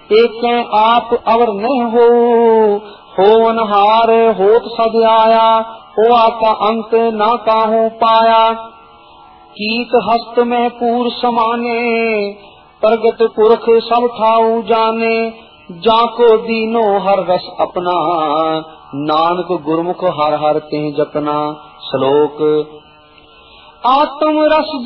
एक आप अवर न हो अनहार होत सजाया, हो का अंत ना काहू पाया। कीट हस्त में पूर समाने, प्रगट पुरख सब ठाऊ जाने। जाको दीनो हर रस अपना, नानक गुरमुख हर हर ते जपना। श्लोक आत्म रस